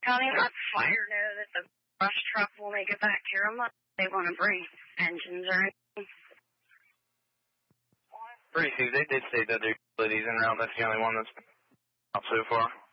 County let the fire know that the brush truck will make it back here unless they want to bring engines or anything. Pretty soon, they did say that there's utilities in route. That's the only one that's out so far.